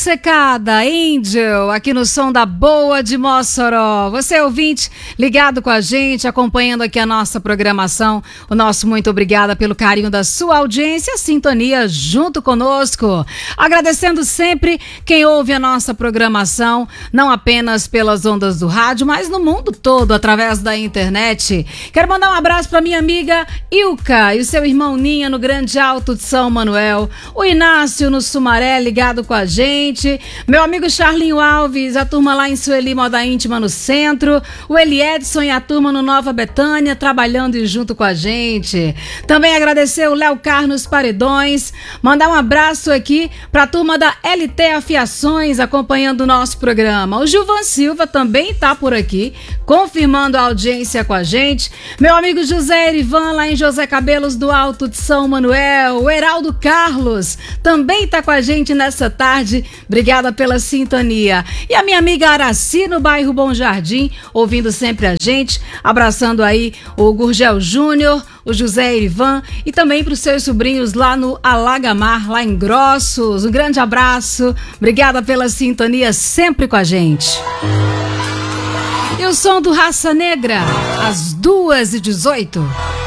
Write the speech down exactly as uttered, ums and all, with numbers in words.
Secada, Angel, aqui no som da Boa de Mossoró. Você ouvinte, ligado com a gente, acompanhando aqui a nossa programação. O nosso muito obrigada pelo carinho da sua audiência, sintonia junto conosco. Agradecendo sempre quem ouve a nossa programação, não apenas pelas ondas do rádio, mas no mundo todo, através da internet. Quero mandar um abraço para minha amiga Ilka e o seu irmão Ninha no Grande Alto de São Manuel. O Inácio no Sumaré, ligado com a gente. Meu amigo Charlinho Alves, a turma lá em Sueli Moda Íntima no centro. O Eli Edson e a turma no Nova Betânia, trabalhando e junto com a gente. Também agradecer o Léo Carlos Paredões. Mandar um abraço aqui para a turma da L T Afiações, acompanhando o nosso programa. O Gilvan Silva também está por aqui, confirmando a audiência com a gente. Meu amigo José Erivan, lá em José Cabelos do Alto de São Manuel. O Heraldo Carlos também está com a gente nessa tarde. Obrigada pela sintonia. E a minha amiga Araci, no bairro Bom Jardim, ouvindo sempre a gente. Abraçando aí o Gurgel Júnior, o José Erivan e também para os seus sobrinhos lá no Alagamar, lá em Grossos. Um grande abraço. Obrigada pela sintonia sempre com a gente. E o som do Raça Negra, às duas e dezoito.